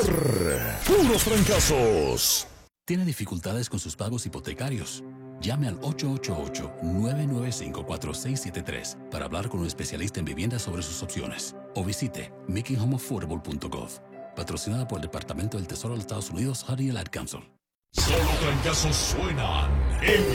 Puros fracasos. ¿Tiene dificultades con sus pagos hipotecarios? Llame al 888-995-4673 para hablar con un especialista en vivienda sobre sus opciones. O visite makinghomeaffordable.gov. Patrocinada por el Departamento del Tesoro de los Estados Unidos, HUD y el Ad Council. Solo fracasos suenan en